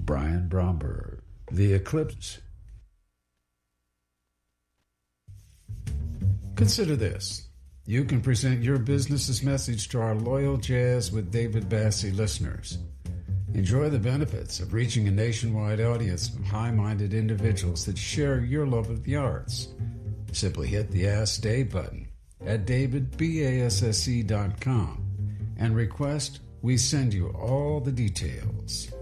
Brian Bromberg. The Eclipse. Consider this. You can present your business's message to our loyal Jazz with David Bassey listeners. Enjoy the benefits of reaching a nationwide audience of high-minded individuals that share your love of the arts. Simply hit the Ask Dave button at davidbasse.com and request we send you all the details.